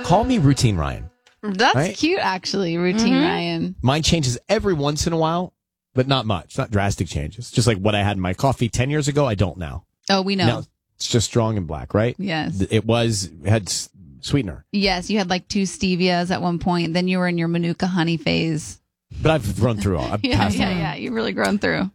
Call me Routine Ryan. That's right? cute, actually, Routine Ryan. Mine changes every once in a while, but not much. Not drastic changes. Just like what I had in my coffee 10 years ago, I don't now. Oh, we know. Now it's just strong and black, right? Yes. It had sweetener. Yes, you had like 2 stevias at one point. Then you were in your Manuka honey phase. But I've run through all. I've passed all. Yeah. You've really grown through.